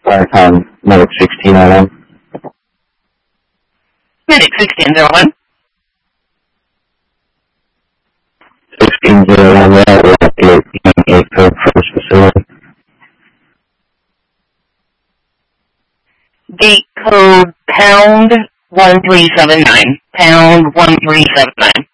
Claricon Medic 1601. Medic 1601. 1601, we're at 8 code first facility. Gate code pound 1379. Pound 1379.